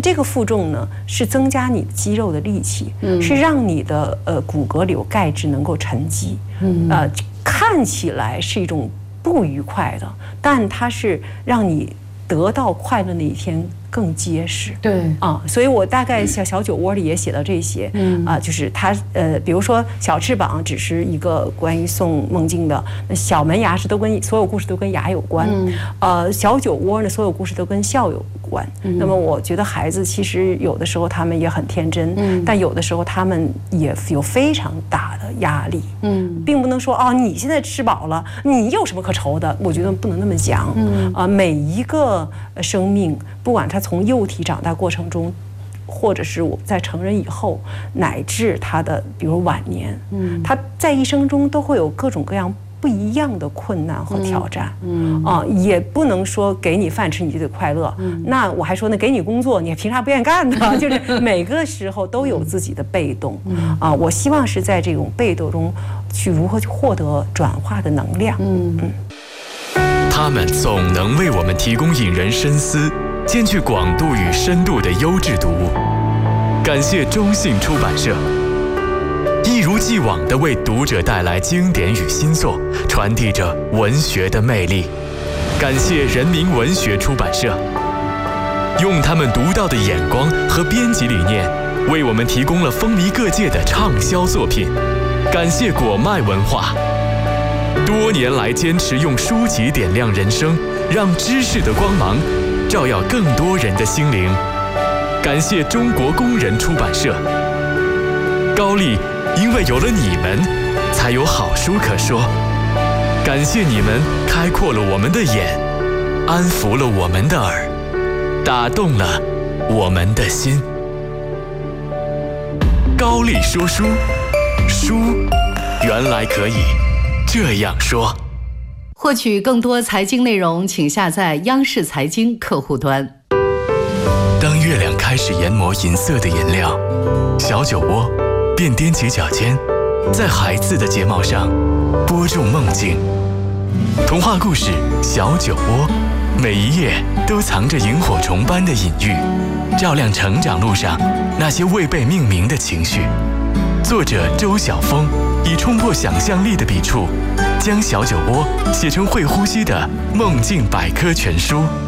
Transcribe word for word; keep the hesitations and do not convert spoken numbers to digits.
这个负重呢是增加你肌肉的力气，嗯、是让你的呃骨骼里有钙质能够沉积，嗯、呃，看起来是一种不愉快的，但它是让你得到快乐那一天更结实。对啊，所以我大概小小酒窝里也写到这些，嗯啊，就是它呃，比如说小翅膀只是一个关于宋梦境的，小门牙是都跟所有故事都跟牙有关，嗯、呃，小酒窝呢所有故事都跟笑有关。嗯、那么我觉得孩子其实有的时候他们也很天真，嗯、但有的时候他们也有非常大的压力，嗯，并不能说哦你现在吃饱了，你有什么可愁的？我觉得不能那么讲，嗯啊，每一个生命，不管他从幼体长大过程中，或者是我在成人以后，乃至他的比如晚年，嗯，他在一生中都会有各种各样不一样的困难和挑战，嗯啊，也不能说给你饭吃你就得快乐，嗯，那我还说呢，给你工作你凭啥不愿意干呢？就是每个时候都有自己的被动，嗯啊，我希望是在这种被动中去如何去获得转化的能量，嗯嗯。 他们总能为我们提供引人深思、兼具广度与深度的优质读物。感谢中信出版社，一如既往地为读者带来经典与新作，传递着文学的魅力。感谢人民文学出版社，用他们独到的眼光和编辑理念，为我们提供了风靡各界的畅销作品。感谢果麦文化，多年来坚持用书籍点亮人生，让知识的光芒照耀更多人的心灵。感谢中国工人出版社，高丽因为有了你们，才有好书可说。感谢你们开阔了我们的眼，安抚了我们的耳，打动了我们的心。高丽说书，书原来可以这样说。 获取更多财经内容，请下载央视财经客户端。 当月亮开始研磨银色的颜料，小酒窝便踮起脚尖，在孩子的睫毛上播种梦境。童话故事《小酒窝》，每一页都藏着萤火虫般的隐喻，照亮成长路上那些未被命名的情绪。作者周晓峰以冲破想象力的笔触，将小酒窝写成会呼吸的梦境百科全书。